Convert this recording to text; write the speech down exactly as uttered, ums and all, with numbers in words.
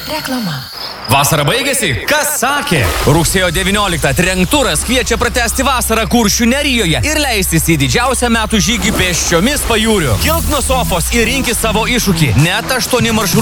Reklama. Vasara baigėsi? Kas sakė? Rugsėjo devynioliktą Trenkturas kviečia pratęsti vasarą Kuršių Nerijoje ir leistis į didžiausią metų žygį pėsčiomis pajūriu. Kilk nuo sofos ir rinkis savo iššūkį. Net aštuoni maršrutai